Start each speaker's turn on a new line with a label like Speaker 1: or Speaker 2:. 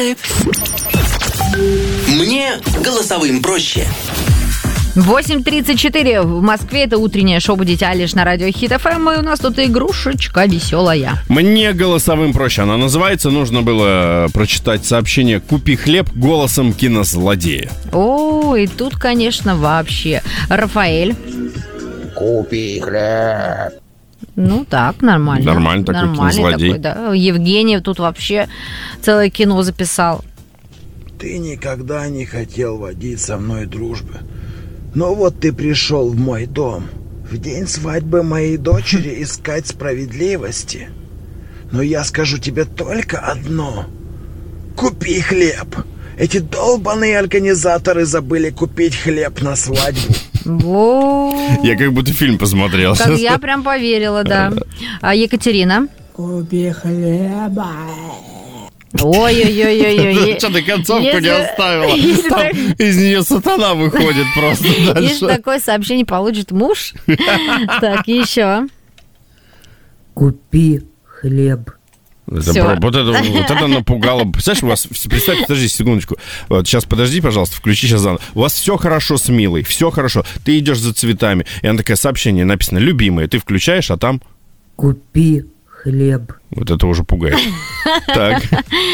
Speaker 1: Мне голосовым проще.
Speaker 2: 8:34 в Москве. Это утреннее шоу «Будите Алиш» на радио Хит ФМ. И у нас тут игрушечка веселая.
Speaker 3: Мне голосовым проще. Она называется, нужно было прочитать сообщение «Купи хлеб» голосом кинозлодея.
Speaker 2: О, и тут, конечно, вообще. Рафаэль.
Speaker 4: Купи хлеб.
Speaker 2: Ну так, нормально.
Speaker 3: Нормально такой кинозлодей.
Speaker 2: Такой, да. Евгений тут вообще целое кино записал.
Speaker 5: Ты никогда не хотел водить со мной дружбы. Но вот ты пришел в мой дом в день свадьбы моей дочери искать справедливости. Но я скажу тебе только одно. Купи хлеб. Эти долбаные организаторы забыли купить хлеб на свадьбу.
Speaker 3: Я как будто фильм посмотрел.
Speaker 2: Как я прям поверила, да. А Екатерина?
Speaker 4: Купи хлеба.
Speaker 2: Ой-ой-ой-ой-ой.
Speaker 3: Что ты концовку не оставила? Там из нее сатана выходит просто дальше.
Speaker 2: Если такое сообщение получит муж. Так, еще.
Speaker 4: Купи хлеб.
Speaker 3: Вот это напугало. Представляешь, представьте, подожди секундочку. Вот, сейчас подожди, пожалуйста, включи сейчас заново. У вас все хорошо с Милой, все хорошо. Ты идешь за цветами. И она такая, сообщение написано «Любимая». Ты включаешь, а там...
Speaker 4: Купи хлеб.
Speaker 3: Вот это уже пугает. Так.